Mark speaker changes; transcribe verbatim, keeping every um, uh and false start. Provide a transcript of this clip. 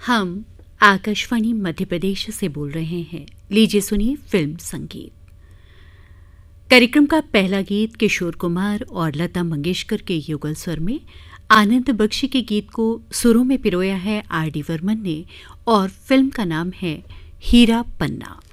Speaker 1: हम आकाशवाणी मध्य प्रदेश से बोल रहे हैं। लीजिए सुनिए फिल्म संगीत। कार्यक्रम का पहला गीत किशोर कुमार और लता मंगेशकर के युगल स्वर में आनंद बख्शी के गीत को सुरों में पिरोया है आर डी वर्मन ने और फिल्म का नाम है हीरा पन्ना।